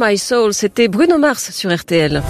My Soul, c'était Bruno Mars sur RTL.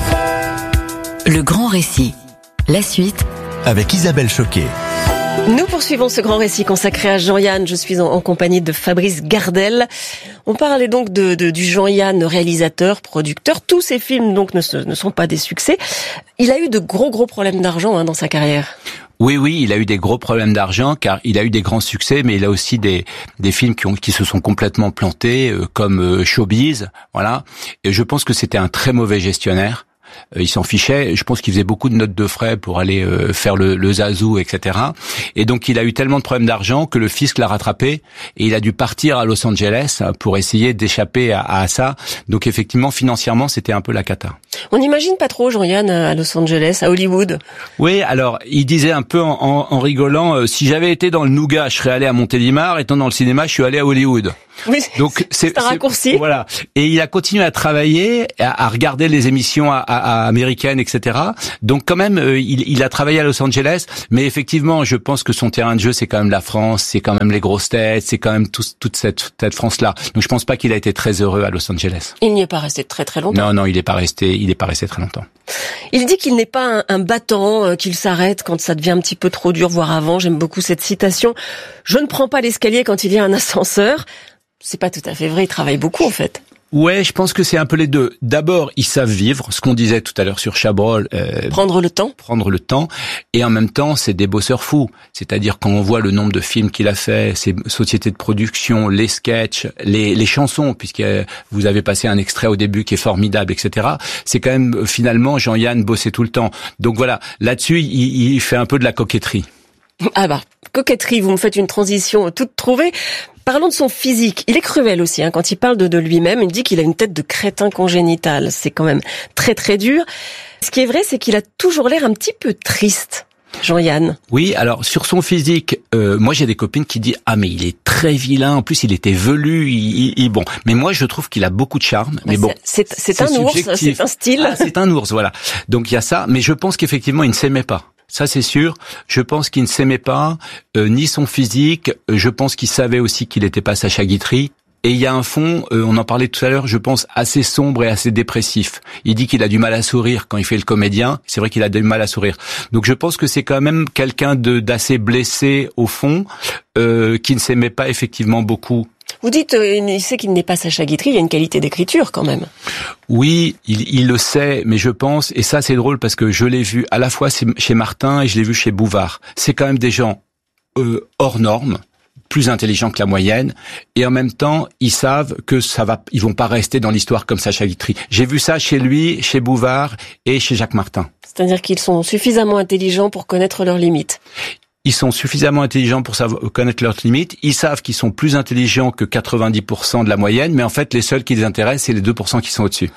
Le grand récit. La suite avec Isabelle Choquet. Nous poursuivons ce grand récit consacré à Jean-Yann. Je suis en compagnie de Fabrice Gardel. On parlait donc du Jean-Yann, réalisateur, producteur. Tous ses films donc ne sont pas des succès. Il a eu de gros problèmes d'argent dans sa carrière. Oui, il a eu des gros problèmes d'argent car il a eu des grands succès, mais il a aussi des films qui se sont complètement plantés, comme Showbiz, voilà. Et je pense que c'était un très mauvais gestionnaire. Il s'en fichait. Je pense qu'il faisait beaucoup de notes de frais pour aller faire le zazou, etc. Et donc, il a eu tellement de problèmes d'argent que le fisc l'a rattrapé et il a dû partir à Los Angeles pour essayer d'échapper à ça. Donc, effectivement, financièrement, c'était un peu la cata. On n'imagine pas trop Jean-Yann à Los Angeles, à Hollywood. Oui, alors, il disait un peu en rigolant, si j'avais été dans le Nougat, je serais allé à Montélimar, étant dans le cinéma, je suis allé à Hollywood. Oui, donc c'est un raccourci. Voilà. Et il a continué à travailler, à regarder les émissions américaines, etc. Donc quand même, il a travaillé à Los Angeles, mais effectivement, je pense que son terrain de jeu, c'est quand même la France, c'est quand même les grosses têtes, c'est quand même toute cette France-là. Donc je pense pas qu'il a été très heureux à Los Angeles. Il n'y est pas resté très longtemps. Non, il est pas resté très longtemps. Il dit qu'il n'est pas un battant, qu'il s'arrête quand ça devient un petit peu trop dur, voire avant. J'aime beaucoup cette citation. Je ne prends pas l'escalier quand il y a un ascenseur. C'est pas tout à fait vrai, il travaille beaucoup en fait. Ouais, je pense que c'est un peu les deux. D'abord, ils savent vivre, ce qu'on disait tout à l'heure sur Chabrol. Prendre le temps. Et en même temps, c'est des bosseurs fous. C'est-à-dire quand on voit le nombre de films qu'il a fait, ses sociétés de production, les sketchs, les chansons, puisque vous avez passé un extrait au début qui est formidable, etc. C'est quand même, finalement, Jean-Yann bossait tout le temps. Donc voilà, là-dessus, il fait un peu de la coquetterie. Ah bah, coquetterie, vous me faites une transition toute trouvée. Parlons de son physique. Il est cruel aussi, quand il parle de lui-même. Il dit qu'il a une tête de crétin congénital. C'est quand même très dur. Ce qui est vrai, c'est qu'il a toujours l'air un petit peu triste, Jean-Yann. Oui, alors sur son physique, moi j'ai des copines qui disent mais il est très vilain. En plus, il était velu. Bon, mais moi je trouve qu'il a beaucoup de charme. Mais bon, c'est un ours, c'est un style. C'est un ours, voilà. Donc il y a ça. Mais je pense qu'effectivement, il ne s'aimait pas. Ça, c'est sûr. Je pense qu'il ne s'aimait pas, ni son physique. Je pense qu'il savait aussi qu'il n'était pas Sacha Guitry. Et il y a un fond, on en parlait tout à l'heure, je pense, assez sombre et assez dépressif. Il dit qu'il a du mal à sourire quand il fait le comédien. C'est vrai qu'il a du mal à sourire. Donc je pense que c'est quand même quelqu'un d'assez blessé au fond, qui ne s'aimait pas effectivement beaucoup. Vous dites, il sait qu'il n'est pas Sacha Guitry, il y a une qualité d'écriture quand même. Oui, il le sait, mais je pense, et ça c'est drôle parce que je l'ai vu à la fois chez Martin et je l'ai vu chez Bouvard. C'est quand même des gens hors normes, plus intelligents que la moyenne, et en même temps, ils savent que ils vont pas rester dans l'histoire comme Sacha Guitry. J'ai vu ça chez lui, chez Bouvard et chez Jacques Martin. C'est-à-dire qu'ils sont suffisamment intelligents pour connaître leurs limites. Ils sont suffisamment intelligents pour connaître leurs limites. Ils savent qu'ils sont plus intelligents que 90% de la moyenne, mais en fait, les seuls qui les intéressent, c'est les 2% qui sont au-dessus.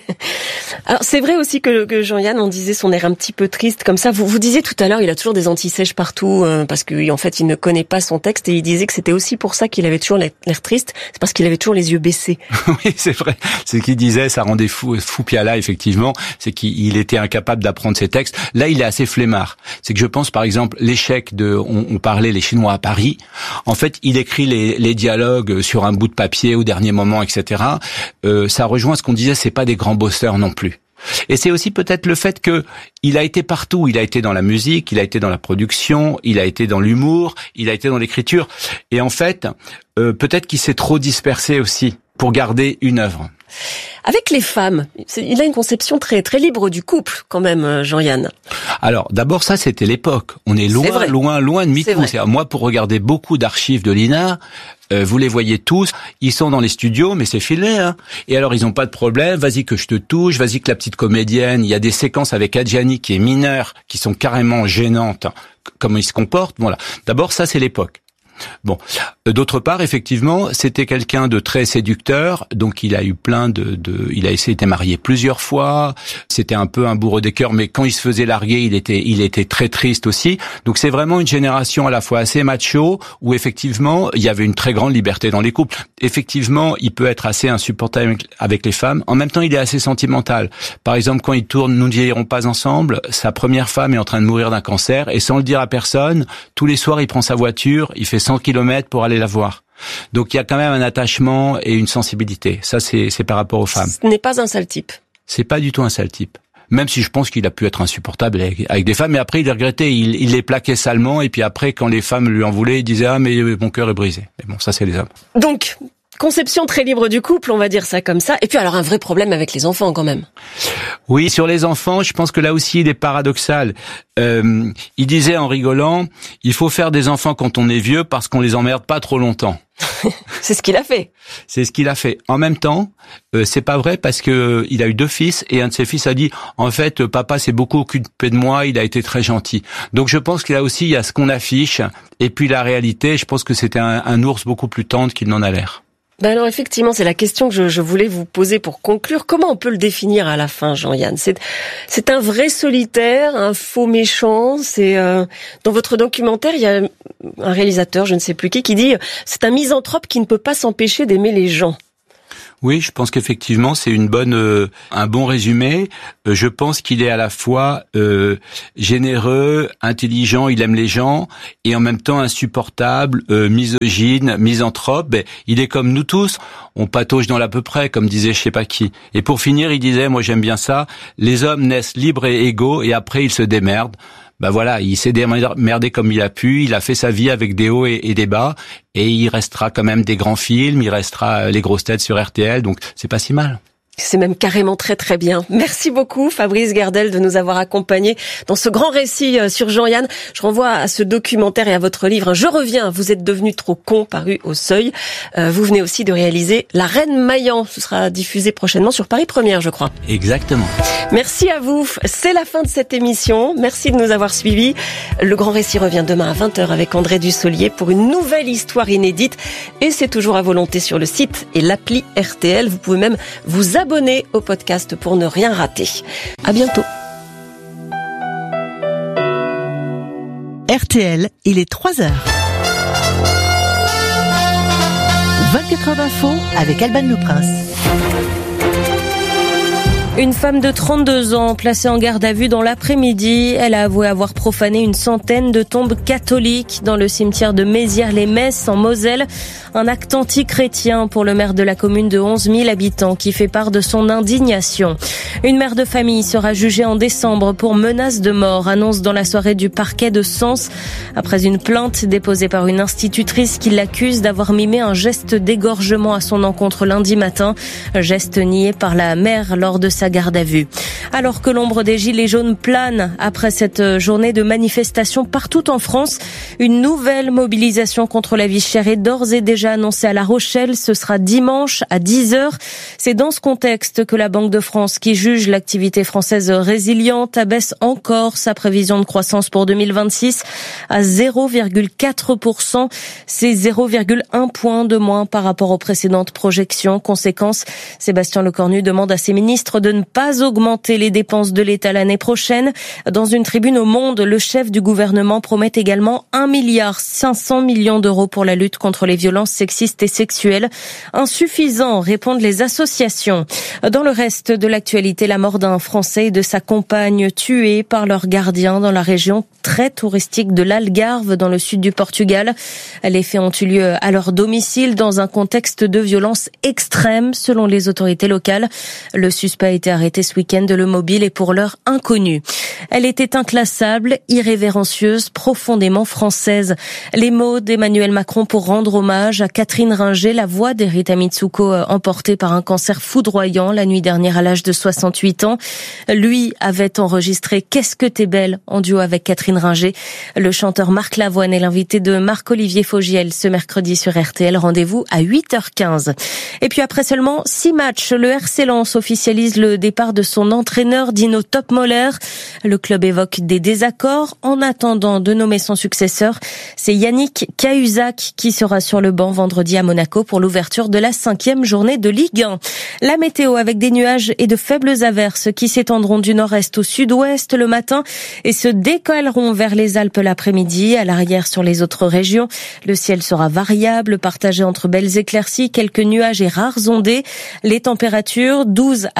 Alors, c'est vrai aussi que Jean-Yann, on disait son air un petit peu triste comme ça. Vous disiez tout à l'heure, il a toujours des antisèches partout, parce que en fait, il ne connaît pas son texte, et il disait que c'était aussi pour ça qu'il avait toujours l'air triste. C'est parce qu'il avait toujours les yeux baissés. Oui, c'est vrai. C'est ce qu'il disait, ça rendait fou Piala, effectivement. C'est qu'il était incapable d'apprendre ses textes. Là, il est assez flemmard. C'est que je pense, par exemple, l'échec on parlait les Chinois à Paris. En fait, il écrit les dialogues sur un bout de papier au dernier moment, etc. Ça rejoint ce qu'on disait, c'est pas des grands bosseurs non plus. Et c'est aussi peut-être le fait que il a été partout. Il a été dans la musique, il a été dans la production, il a été dans l'humour, il a été dans l'écriture. Et en fait, peut-être qu'il s'est trop dispersé aussi pour garder une œuvre. Avec les femmes, il a une conception très libre du couple, quand même, Jean-Yann. Alors, d'abord, ça, c'était l'époque. On est loin de MeToo. Moi, pour regarder beaucoup d'archives de l'INA, vous les voyez tous, ils sont dans les studios, mais c'est filmé, hein. Et alors, ils ont pas de problème, vas-y que je te touche, vas-y que la petite comédienne, il y a des séquences avec Adjani qui est mineure, qui sont carrément gênantes, comment il se comporte, voilà. D'abord, ça, c'est l'époque. Bon, d'autre part, effectivement, c'était quelqu'un de très séducteur, donc il a eu il a été marié plusieurs fois, c'était un peu un bourreau des cœurs, mais quand il se faisait larguer, il était très triste aussi. Donc c'est vraiment une génération à la fois assez macho, où effectivement, il y avait une très grande liberté dans les couples. Effectivement, il peut être assez insupportable avec les femmes. En même temps, il est assez sentimental. Par exemple, quand il tourne Nous ne vieillirons pas ensemble, sa première femme est en train de mourir d'un cancer, et sans le dire à personne, tous les soirs, il prend sa voiture, il fait 100 km pour aller la voir. Donc il y a quand même un attachement et une sensibilité. Ça, c'est par rapport aux femmes. Ce n'est pas un sale type. C'est pas du tout un sale type. Même si je pense qu'il a pu être insupportable avec des femmes, mais après il les regrettait, il les plaquait salement, et puis après quand les femmes lui en voulaient, il disait « Ah mais mon cœur est brisé ». Mais bon, ça c'est les hommes. Donc, conception très libre du couple, on va dire ça comme ça. Et puis alors un vrai problème avec les enfants quand même. Oui, sur les enfants, je pense que là aussi il est paradoxal. Il disait en rigolant, il faut faire des enfants quand on est vieux parce qu'on les emmerde pas trop longtemps. C'est ce qu'il a fait. C'est ce qu'il a fait. En même temps, c'est pas vrai parce que il a eu 2 fils et un de ses fils a dit en fait papa s'est beaucoup occupé de moi, il a été très gentil. Donc je pense qu'il y a aussi il y a ce qu'on affiche et puis la réalité. Je pense que c'était un ours beaucoup plus tendre qu'il n'en a l'air. Ben alors effectivement, c'est la question que je voulais vous poser pour conclure. Comment on peut le définir à la fin, Jean-Yann ? C'est un vrai solitaire, un faux méchant. C'est dans votre documentaire, il y a un réalisateur, je ne sais plus qui dit c'est un misanthrope qui ne peut pas s'empêcher d'aimer les gens. Oui, je pense qu'effectivement c'est un bon résumé. Je pense qu'il est à la fois généreux, intelligent, il aime les gens, et en même temps insupportable, misogyne, misanthrope. Il est comme nous tous, on patauge dans l'à peu près, comme disait je sais pas qui. Et pour finir, il disait, moi j'aime bien ça, les hommes naissent libres et égaux, et après ils se démerdent. Ben voilà, il s'est démerdé comme il a pu, il a fait sa vie avec des hauts et des bas, et il restera quand même des grands films, il restera les grosses têtes sur RTL, donc c'est pas si mal. C'est même carrément très très bien. Merci beaucoup Fabrice Gardel de nous avoir accompagnés dans ce grand récit sur Jean-Yann. Je renvoie à ce documentaire et à votre livre Je reviens, vous êtes devenu trop con, paru au Seuil. Vous venez aussi de réaliser La Reine Maillan. Ce sera diffusé prochainement sur Paris Première, je crois. Exactement. Merci à vous. C'est la fin de cette émission. Merci de nous avoir suivis. Le grand récit revient demain à 20h avec André Dussolier pour une nouvelle histoire inédite. Et c'est toujours à volonté sur le site et l'appli RTL. Vous pouvez même vous abonner au podcast pour ne rien rater. À bientôt. RTL, il est 3h. 24h d'info avec Alban Le Prince. Une femme de 32 ans placée en garde à vue dans l'après-midi. Elle a avoué avoir profané une centaine de tombes catholiques dans le cimetière de Mézières-les-Messes en Moselle. Un acte anti-chrétien pour le maire de la commune de 11 000 habitants qui fait part de son indignation. Une mère de famille sera jugée en décembre pour menace de mort, annonce dans la soirée du parquet de Sens. Après une plainte déposée par une institutrice qui l'accuse d'avoir mimé un geste d'égorgement à son encontre lundi matin. Geste nié par la mère lors de sa garde à vue. Alors que l'ombre des gilets jaunes plane après cette journée de manifestation partout en France, une nouvelle mobilisation contre la vie chère est d'ores et déjà annoncée à La Rochelle. Ce sera dimanche à 10h. C'est dans ce contexte que la Banque de France, qui juge l'activité française résiliente, abaisse encore sa prévision de croissance pour 2026 à 0,4%. C'est 0,1 point de moins par rapport aux précédentes projections. Conséquence, Sébastien Lecornu demande à ses ministres de ne pas augmenter les dépenses de l'État l'année prochaine. Dans une tribune au Monde, le chef du gouvernement promet également 1,5 milliard d'euros pour la lutte contre les violences sexistes et sexuelles. Insuffisant, répondent les associations. Dans le reste de l'actualité, la mort d'un Français et de sa compagne tués par leurs gardiens dans la région très touristique de l'Algarve, dans le sud du Portugal. Les faits ont eu lieu à leur domicile dans un contexte de violence extrême, selon les autorités locales. Le suspect a été arrêté ce week-end. Le mobile est pour l'heure inconnu. Elle était inclassable, irrévérencieuse, profondément française. Les mots d'Emmanuel Macron pour rendre hommage à Catherine Ringer, la voix d'Erita Mitsuko, emportée par un cancer foudroyant la nuit dernière à l'âge de 68 ans. Lui avait enregistré Qu'est-ce que t'es belle en duo avec Catherine Ringer. Le chanteur Marc Lavoine est l'invité de Marc-Olivier Fogiel ce mercredi sur RTL. Rendez-vous à 8h15. Et puis après seulement 6 matchs, le RC Lens officialise le départ de son entraîneur Dino Topmoller. Le club évoque des désaccords. En attendant de nommer son successeur, c'est Yannick Cahuzac qui sera sur le banc vendredi à Monaco pour l'ouverture de la 5e journée de Ligue 1. La météo avec des nuages et de faibles averses qui s'étendront du nord-est au sud-ouest le matin et se décaleront vers les Alpes l'après-midi. À l'arrière sur les autres régions, le ciel sera variable, partagé entre belles éclaircies, quelques nuages et rares ondées. Les températures 12 à 16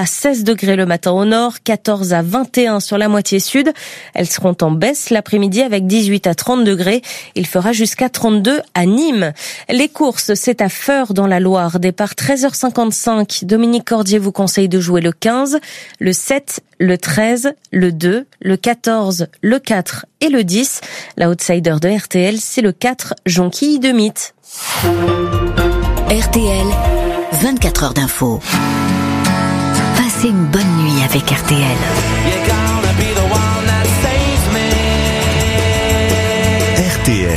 degrés le matin au nord, 14 à 21 sur la moitié sud. Elles seront en baisse l'après-midi avec 18 à 30 degrés. Il fera jusqu'à 32 à Nîmes. Les courses, c'est à Feurs dans la Loire. Départ 13h55. Dominique Cordier vous conseille de jouer le 15, le 7, le 13, le 2, le 14, le 4 et le 10. La outsider de RTL, c'est le 4, Jonquille de Mythe. RTL, 24 heures d'info. Passez une bonne nuit avec RTL. RTL,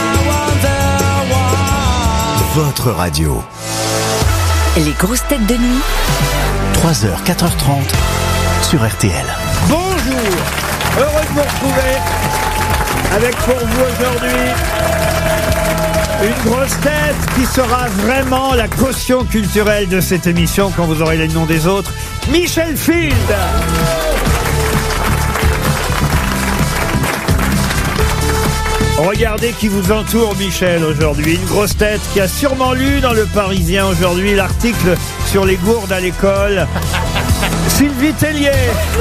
votre radio. Les grosses têtes de nuit. 3h, 4h30 sur RTL. Bonjour, heureux de vous retrouver avec pour vous aujourd'hui une grosse tête qui sera vraiment la caution culturelle de cette émission quand vous aurez les noms des autres. Michel Field. Regardez qui vous entoure, Michel, aujourd'hui. Une grosse tête qui a sûrement lu dans Le Parisien aujourd'hui l'article sur les gourdes à l'école. Sylvie Tellier.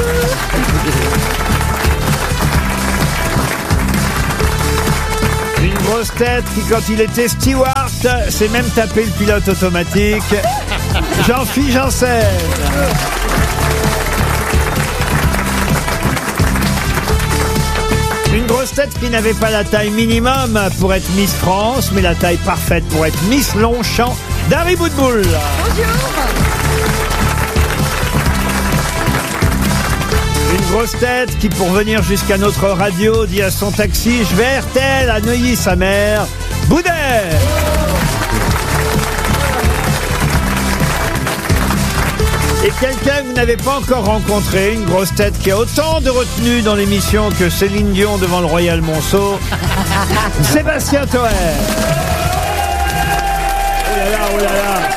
Une grosse tête qui, quand il était steward, s'est même tapé le pilote automatique. Jean-Philippe Janssen. Une grosse tête qui n'avait pas la taille minimum pour être Miss France, mais la taille parfaite pour être Miss Longchamp, Dari Boudboul. Bonjour. Une grosse tête qui, pour venir jusqu'à notre radio, dit à son taxi « Je vais à RTL à Neuilly-sa-Mère », Boudet. Et quelqu'un que vous n'avez pas encore rencontré, une grosse tête qui a autant de retenue dans l'émission que Céline Dion devant le Royal Monceau, Sébastien Toer. Oh là là, oh là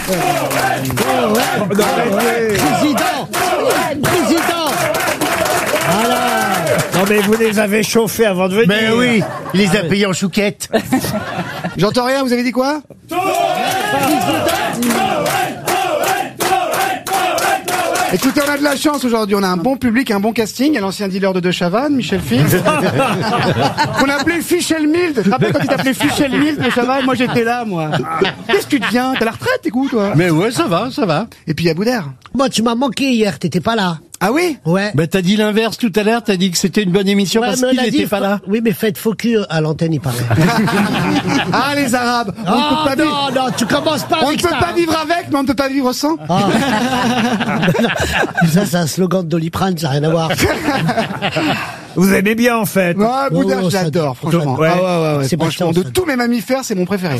là. Président. Voilà. Non mais vous les avez chauffés avant de venir. Mais oui, il les a payés en chouquette. J'entends rien, vous avez dit quoi? Écoutez, on a de la chance aujourd'hui, on a un bon public, un bon casting. Il y a l'ancien dealer de De Chavannes, Michel Field. Qu'on appelait Fichel Mild. Tu te rappelles quand il t'appelait Fichel Mild, De Chavannes? Moi j'étais là, moi. Qu'est-ce que tu deviens? T'as la retraite, t'es où, toi? Mais ouais, ça va. Et puis il y a Boudère. Moi, tu m'as manqué hier, t'étais pas là. Ah oui? Ouais. Bah t'as dit l'inverse tout à l'heure, t'as dit que c'était une bonne émission parce qu'il n'était pas là. Oui, mais faites faux cul à l'antenne, il paraît. Ah, les Arabes. On ne peut pas vivre. Non, tu commences pas On ne avec peut ça. pas vivre avec, mais on ne peut pas vivre sans. Ah. Ça, c'est un slogan de Doliprane, ça n'a rien à voir. Vous aimez bien en fait. Ouais, Boudère, Oh, je l'adore, franchement. Ouais. Ah ouais. C'est pas Franchement, chiant, de ça. tous mes mammifères, c'est mon préféré.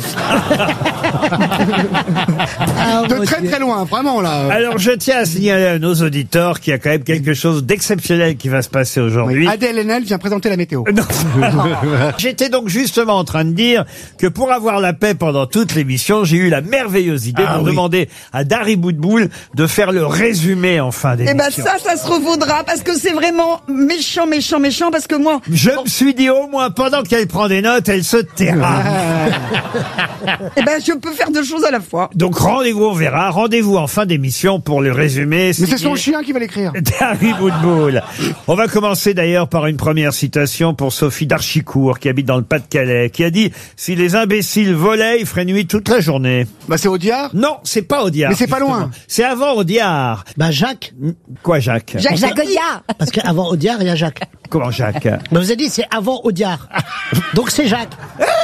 Ah, De mon très Dieu. très loin, vraiment là. Alors je tiens à signaler à nos auditeurs qu'il y a quand même quelque chose d'exceptionnel qui va se passer aujourd'hui. Adèle Haenel vient présenter la météo. Non. J'étais donc justement en train de dire que pour avoir la paix pendant toute l'émission, j'ai eu la merveilleuse idée de demander à Dari Boudboul de faire le résumé en fin d'émission. Eh ben ça se revaudra parce que c'est vraiment méchant parce que moi... Je me suis dit au moins pendant qu'elle prend des notes, elle se taira. Eh ben je peux faire deux choses à la fois. Donc rendez-vous, on verra. Rendez-vous en fin d'émission pour le résumé. Mais c'est son chien qui va l'écrire. Dari Boudboul. On va commencer d'ailleurs par une première citation pour Sophie d'Archicourt, qui habite dans le Pas-de-Calais, qui a dit « Si les imbéciles volaient, il ferait nuit toute la journée. » Bah c'est Audiard. Non, c'est pas Audiard. Mais c'est pas loin. C'est avant Audiard. Bah, Jacques. Quoi, Jacques? Jacques Audiard. Parce qu'avant Audiard, il y a Jacques. Comment Jacques? Mais vous avez dit, c'est avant Audiard. Donc c'est Jacques.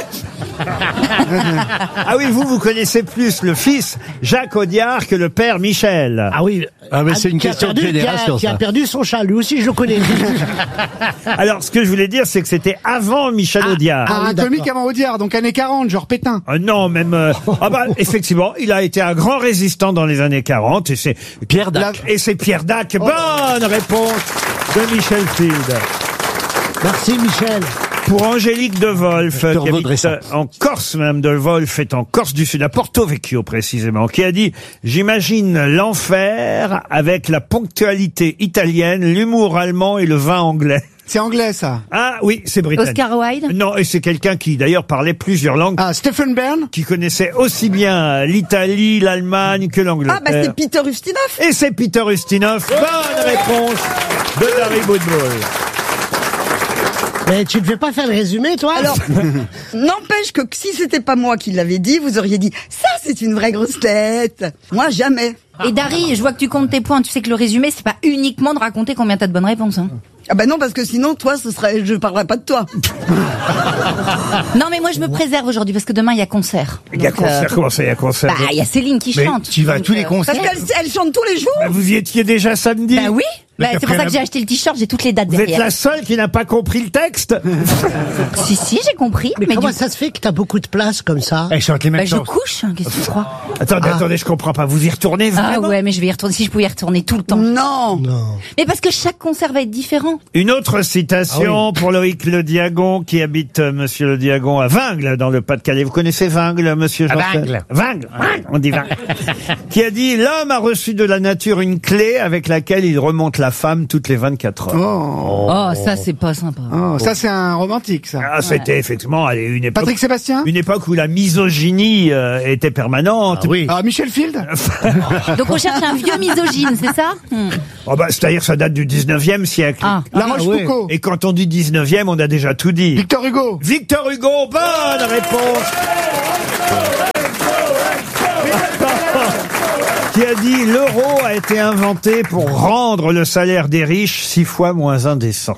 Ah oui, vous connaissez plus le fils Jacques Audiard que le père Michel. Ah oui. Ah mais c'est une qui a question de perdu- génération, qui a ça. perdu son chat, lui aussi je le connais. Alors, ce que je voulais dire, c'est que c'était avant Michel Audiard. Ah, oui, un d'accord. comique avant Audiard, donc années 40, genre Pétain. Non, même... ah bah, effectivement, il a été un grand résistant dans les années 40, et c'est Pierre Dac. Et c'est Pierre Dac. Bonne réponse de Michel Field. Merci Michel. Pour Angélique de Wolf, te qui redresse. habite en Corse, Madame de Wolf est en Corse du Sud, à Porto Vecchio précisément, qui a dit « J'imagine l'enfer avec la ponctualité italienne, l'humour allemand et le vin anglais. » C'est anglais, ça. Ah oui, c'est britannique. Oscar Wilde? Non, et c'est quelqu'un qui d'ailleurs parlait plusieurs langues. Ah, Stephen Byrne? Qui connaissait aussi bien l'Italie, l'Allemagne que l'Angleterre. Ah, bah c'est Peter Ustinov. Et c'est Peter Ustinov. Bonne réponse de Dari Boudboul. Mais tu ne veux pas faire le résumé, toi? Alors, n'empêche que si c'était pas moi qui l'avais dit, vous auriez dit « Ça, c'est une vraie grosse tête !» Moi, jamais. Et Dari, je vois que tu comptes tes points. Tu sais que le résumé, c'est pas uniquement de raconter combien t'as de bonnes réponses. Hein. Ah bah non, parce que sinon, toi, je parlerais pas de toi. Non, mais moi, je me préserve aujourd'hui parce que demain, il y a concert. Il y a concert, comment ça, il y a concert? Bah, il y a Céline qui chante. Tu vas à tous les concerts? Parce qu'elle chante tous les jours. Bah, vous y étiez déjà samedi? Bah oui. Bah, c'est pour ça que j'ai acheté le t-shirt, j'ai toutes les dates Vous derrière. êtes la seule qui n'a pas compris le texte? Si, j'ai compris. Mais comment ça se fait que t'as beaucoup de place comme ça? Elle chante les mêmes Bah, je couche, hein, qu'est-ce que tu crois? Attendez, je comprends pas. Vous y retournez vraiment? Ah ouais, mais je vais y retourner. Si je pouvais y retourner tout le temps. Non. Mais parce que chaque concert va être différent. Une autre citation pour Loïc Le Diagon, qui habite, monsieur Le Diagon, à Vingles, dans le Pas-de-Calais. Vous connaissez Vingles, monsieur Jean-Pierre? Vingles. On dit Vingles. Qui a dit, l'homme a reçu de la nature une clé avec laquelle il remonte la femme toutes les 24 heures. Oh, ça, c'est pas sympa. Oh, ça, c'est un romantique, ça. Ah, c'était effectivement une époque. Patrick Sébastien? Une époque où la misogynie était permanente. Ah oui. Ah, Michel Field? Donc on cherche un vieux misogyne, c'est ça? Oh bah, c'est-à-dire ça date du 19e siècle. Ah. La Rochefoucauld? Et quand on dit 19e, on a déjà tout dit. Victor Hugo? Victor Hugo, bonne réponse. Qui a dit, l'euro a été inventé pour rendre le salaire des riches 6 fois moins indécent.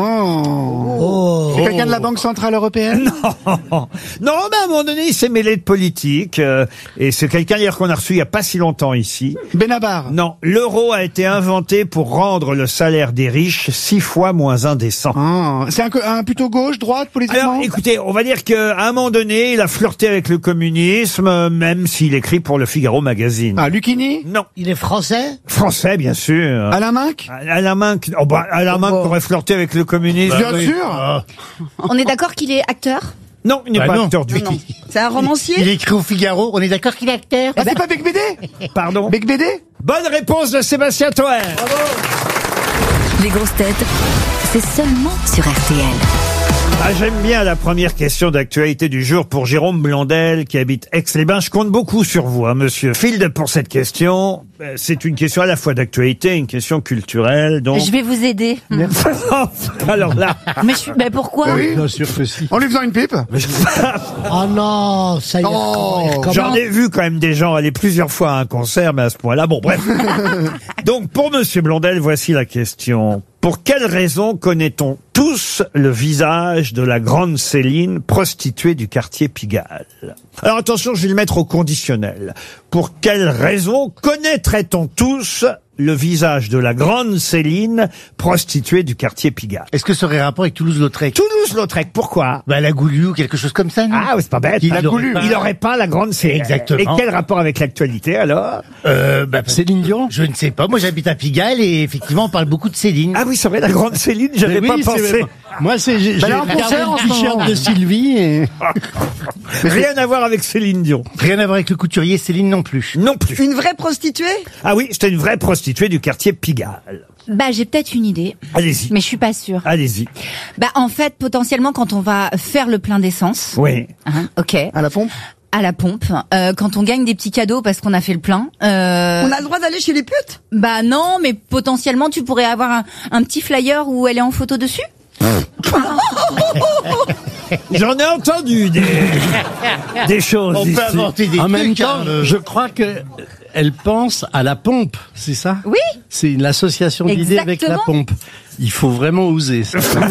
C'est quelqu'un de la Banque Centrale Européenne? Non, mais à un moment donné, il s'est mêlé de politique. Et c'est quelqu'un d'ailleurs qu'on a reçu il n'y a pas si longtemps ici. Benabar? Non, l'euro a été inventé pour rendre le salaire des riches 6 fois moins indécent. C'est un plutôt gauche, droite, politiquement? Alors, écoutez, on va dire qu'à un moment donné, il a flirté avec le communisme, même s'il écrit pour le Figaro Magazine. Ah, Lucchini? Non. Il est français? Français, bien sûr. Alain Minc? Alain Minc, Alain Minc aurait flirté avec le communisme. Bien sûr. On est d'accord qu'il est acteur? Non, il n'est pas acteur du tout. C'est un romancier? Il écrit au Figaro, on est d'accord qu'il est acteur? Ah, c'est pas Bec Bédé? Pardon? Bec Bédé? Bonne réponse de Sébastien Toer. Les grosses têtes, c'est seulement sur RTL. Ah, j'aime bien la première question d'actualité du jour pour Jérôme Blondel qui habite Aix-les-Bains. Je compte beaucoup sur vous, hein, monsieur Field, pour cette question. C'est une question à la fois d'actualité, une question culturelle, donc. Je vais vous aider. Alors là. Mais pourquoi? Oui. Bien sûr que si. En lui faisant une pipe? Oh non, ça y est. J'en ai vu quand même des gens aller plusieurs fois à un concert, mais à ce point-là, bon, bref. Donc, pour monsieur Blondel, voici la question. Pour quelle raison connaît-on tous le visage de la grande Céline, prostituée du quartier Pigalle? Alors attention, je vais le mettre au conditionnel. Pour quelle raison connaîtrait-on tous le visage de la grande Céline, prostituée du quartier Pigalle? Est-ce que ça aurait rapport avec Toulouse-Lautrec? Toulouse-Lautrec, pourquoi? Bah, la Goulue ou quelque chose comme ça, non? Ah, c'est pas bête. Il aurait pas la grande Céline. Exactement. Et quel rapport avec l'actualité, alors? Céline Dion? Je ne sais pas. Moi, j'habite à Pigalle et effectivement, on parle beaucoup de Céline. Ah oui, c'est vrai, la grande Céline, j'avais pas pensé. Moi, j'ai regardé le t-shirt de Sylvie et... Rien à voir avec Céline Dion. Rien à voir avec le couturier Céline non plus. Non plus. Une vraie prostituée? Ah oui, c'était une vraie prostituée du quartier Pigalle. Bah, j'ai peut-être une idée. Allez-y. Mais je suis pas sûre. Allez-y. Bah, en fait, potentiellement, quand on va faire le plein d'essence. Oui. Ok. À la pompe? À la pompe. Quand on gagne des petits cadeaux parce qu'on a fait le plein. On a le droit d'aller chez les putes? Bah non, mais potentiellement, tu pourrais avoir un petit flyer où elle est en photo dessus. J'en ai entendu des choses On ici. peut inventer des en trucs. même temps, je crois que elle pense à la pompe, c'est ça? Oui. C'est l'association d'idées avec la pompe. Il faut vraiment oser.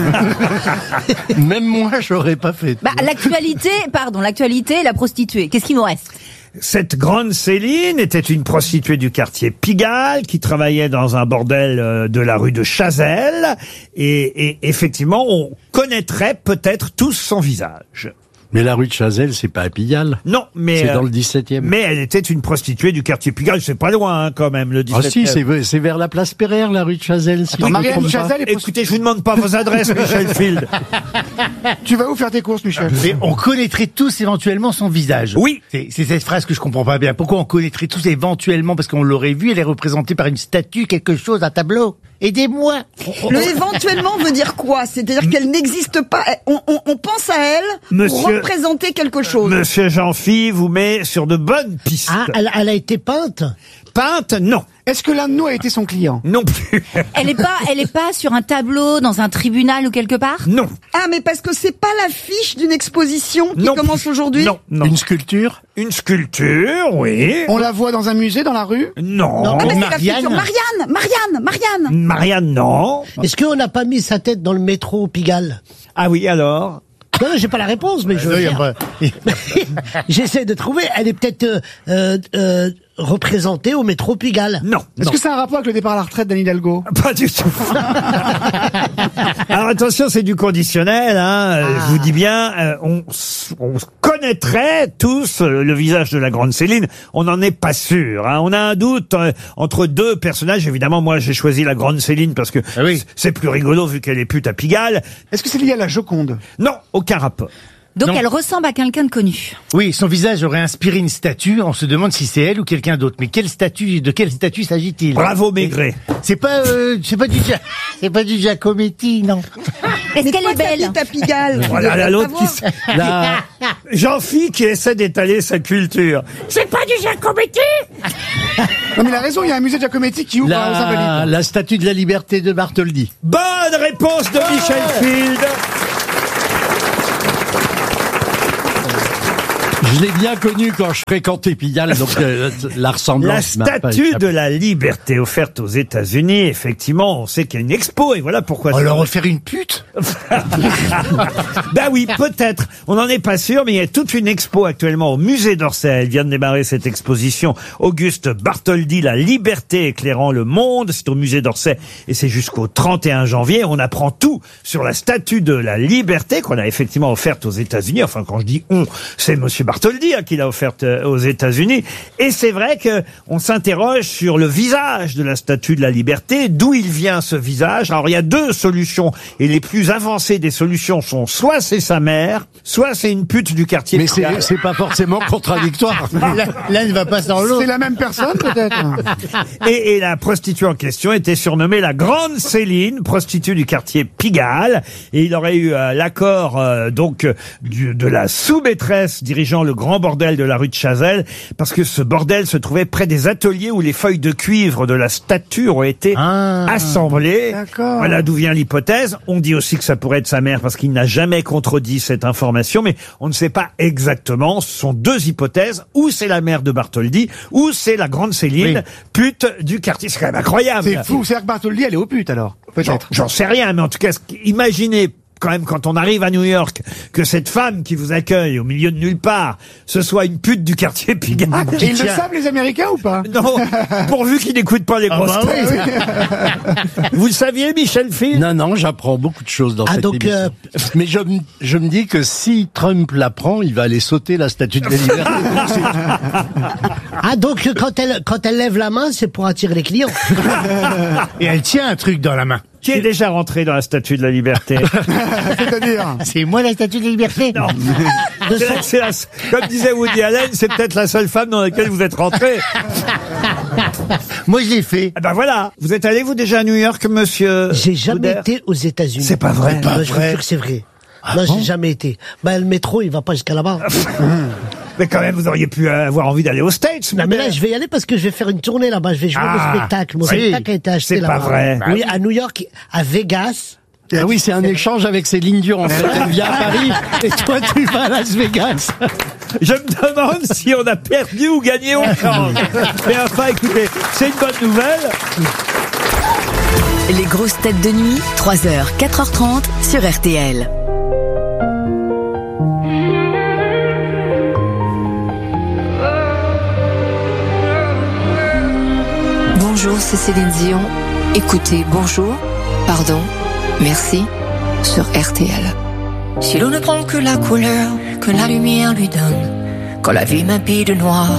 Même moi, j'aurais pas fait. Bah, l'actualité, la prostituée. Qu'est-ce qu'il nous reste? Cette grande Céline était une prostituée du quartier Pigalle qui travaillait dans un bordel de la rue de Chazelles et effectivement, on connaîtrait peut-être tous son visage. Mais la rue de Chazelles, c'est pas à Pigalle. Non, mais c'est dans le 17e. Mais elle était une prostituée du quartier Pigalle, c'est pas loin hein, quand même le 17e. Ah si, c'est vers la place Pereire, la rue de Chazelles. Si Marianne Chazelle est Écoutez, je vous demande pas vos adresses, Michel Field. Tu vas où faire tes courses, Michel? Mais on connaîtrait tous éventuellement son visage. Oui. C'est cette phrase que je comprends pas bien. Pourquoi on connaîtrait tous éventuellement? Parce qu'on l'aurait vu, elle est représentée par une statue, quelque chose, un tableau. Aidez-moi. Le éventuellement veut dire quoi? C'est-à-dire qu'elle n'existe pas. On pense à elle pour représenter quelque chose. Monsieur Jean-Phi vous met sur de bonnes pistes. Ah, elle a été peinte? Peinte, non. Est-ce que l'un de nous a été son client? Non plus. Elle est pas sur un tableau, dans un tribunal ou quelque part? Non. Ah, mais parce que c'est pas l'affiche d'une exposition qui commence aujourd'hui? Non, non. Une sculpture? Une sculpture, oui. On la voit dans un musée, dans la rue? Non. Ah, mais c'est la figure Marianne. Marianne, non. Est-ce qu'on n'a pas mis sa tête dans le métro Pigalle? Ah oui, alors? Non, j'ai pas la réponse, mais je veux dire. J'essaie de trouver. Elle est peut-être représentée au métro Pigalle. Non. Est-ce que ça a un rapport avec le départ à la retraite d'Anne Hidalgo? Pas du tout. Alors attention, c'est du conditionnel. Je vous dis bien, on connaîtrait tous le visage de la grande Céline. On n'en est pas sûr. On a un doute entre deux personnages. Évidemment, moi, j'ai choisi la grande Céline parce que c'est plus rigolo vu qu'elle est pute à Pigalle. Est-ce que c'est lié à la Joconde? Non, aucun rapport. Donc elle ressemble à quelqu'un de connu. Oui, son visage aurait inspiré une statue. On se demande si c'est elle ou quelqu'un d'autre. Mais de quelle statue s'agit-il? Bravo Maigret. C'est pas du Giacometti, non. Est-ce qu'elle est belle? À Pigalle. Voilà l'autre Jean-Phi qui essaie d'étaler sa culture. C'est pas du Giacometti? Non mais il a raison, il y a un musée de Giacometti qui ouvre aux Invalides. La statue de la liberté de Bartholdi. Bonne réponse de Michel Field. Je l'ai bien connu quand je fréquentais Pigalle, donc la ressemblance. La statue de la liberté offerte aux États-Unis, effectivement, on sait qu'il y a une expo et voilà pourquoi. On leur refaire une pute? Ben oui, peut-être. On n'en est pas sûr, mais il y a toute une expo actuellement au musée d'Orsay. Elle vient de démarrer cette exposition. Auguste Bartholdi, la liberté éclairant le monde. C'est au musée d'Orsay et c'est jusqu'au 31 janvier. On apprend tout sur la statue de la liberté qu'on a effectivement offerte aux États-Unis. Enfin, quand je dis on, c'est monsieur Bartholdi qui l'a offerte aux États-Unis. Et c'est vrai que on s'interroge sur le visage de la statue de la liberté, d'où il vient ce visage. Alors il y a deux solutions et les plus avancées des solutions sont soit c'est sa mère, soit c'est une pute du quartier. Mais c'est pas forcément contradictoire. Là, il va pas dans l'eau. C'est la même personne peut-être. Et la prostituée en question était surnommée la Grande Céline, prostituée du quartier Pigalle. Et il aurait eu l'accord de la sous-maîtresse dirigeant le grand bordel de la rue de Chazelles, parce que ce bordel se trouvait près des ateliers où les feuilles de cuivre de la statue ont été assemblées. D'accord. Voilà d'où vient l'hypothèse. On dit aussi que ça pourrait être sa mère parce qu'il n'a jamais contredit cette information, mais on ne sait pas exactement. Ce sont deux hypothèses. Ou c'est la mère de Bartholdi, ou c'est la grande Céline, pute du quartier. C'est quand même incroyable. C'est fou. C'est-à-dire que Bartholdi, elle est aux putes alors. Peut-être. J'en sais rien, mais en tout cas, imaginez quand même quand on arrive à New York que cette femme qui vous accueille au milieu de nulle part, ce soit une pute du quartier Pigalle. Et ils le savent les Américains ou pas? Non, pourvu qu'ils n'écoutent pas les grosses têtes. Vous le saviez, Michel Field? Non, j'apprends beaucoup de choses dans cette émission. Mais je me dis que si Trump l'apprend, il va aller sauter la statue de la liberté. Ah, donc quand elle lève la main, c'est pour attirer les clients. Et elle tient un truc dans la main. Qui est déjà rentré dans la statue de la liberté? C'est-à-dire? C'est moi la statue de la liberté? Non. Comme disait Woody Allen, c'est peut-être la seule femme dans laquelle vous êtes rentré. Moi, je l'ai fait. Ah ben voilà. Vous êtes allé, vous, déjà à New York, monsieur? J'ai jamais été aux États-Unis. C'est pas vrai. Je vous jure que c'est vrai. Non, j'ai jamais été. Le métro, il va pas jusqu'à là-bas. Mais quand même, vous auriez pu avoir envie d'aller aux States. Non, mais là, je vais y aller parce que je vais faire une tournée là-bas. Je vais jouer mon spectacle. Mon spectacle a été acheté là-bas. C'est pas vrai. Oui, à New York, à Vegas. Ah oui, c'est un échange avec Céline Dion, en fait. Elle vient à Paris et toi, tu vas à Las Vegas. Je me demande si on a perdu ou gagné au change. Mais enfin, écoutez, c'est une bonne nouvelle. Les grosses têtes de nuit, 3h, 4h30 sur RTL. Bonjour, c'est Céline Dion. Écoutez, bonjour, pardon, merci, sur RTL. Si l'on ne prend que la couleur que la lumière lui donne, quand la vie m'habille de noir,